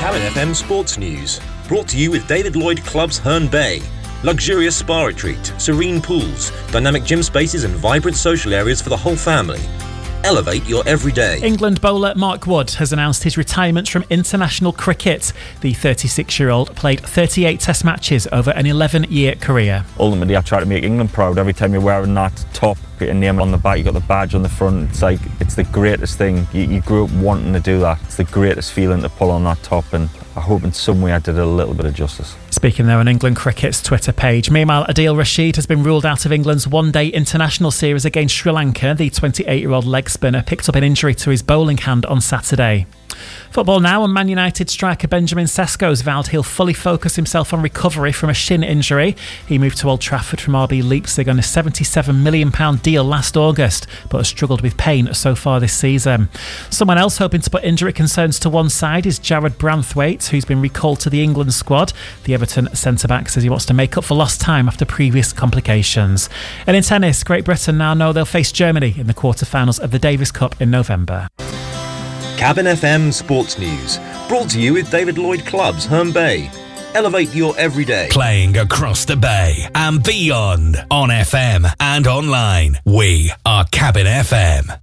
Cabin FM Sports News, brought to you with David Lloyd Clubs Herne Bay. Luxurious spa retreat, serene pools, dynamic gym spaces and vibrant social areas for the whole family. Elevate your everyday. England bowler Mark Wood has announced his retirement from international cricket. The 36-year-old played 38 test matches over an 11-year career. Ultimately, I try to make England proud. Every time you're wearing that top, put your name on the back, you got the badge on the front. It's the greatest thing. You grew up wanting to do that. It's the greatest feeling to pull on that top, and I hope in some way I did it a little bit of justice. Speaking there on England Cricket's Twitter page. Meanwhile, Adil Rashid has been ruled out of England's one-day international series against Sri Lanka. The 28-year-old leg spinner picked up an injury to his bowling hand on Saturday. Football now, and Man United striker Benjamin Sesko has vowed he'll fully focus himself on recovery from a shin injury. He moved to Old Trafford from RB Leipzig on a £77 million deal last August, but has struggled with pain so far this season. Someone else hoping to put injury concerns to one side is Jared Branthwaite, who's been recalled to the England squad. The Everton centre-back says he wants to make up for lost time after previous complications. And in tennis, Great Britain now know they'll face Germany in the quarter-finals of the Davis Cup in November. Cabin FM Sports News, brought to you with David Lloyd Clubs Herne Bay. Elevate your everyday. Playing across the bay and beyond on FM and online. We are Cabin FM.